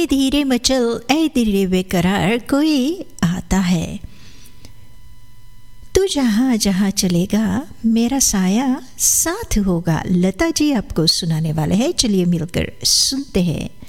धीरे धीरे मचल ऐ दिले बेकरार कोई आता है। तू जहाँ जहाँ चलेगा मेरा साया साथ होगा। लता जी आपको सुनाने वाले हैं, चलिए मिलकर सुनते हैं।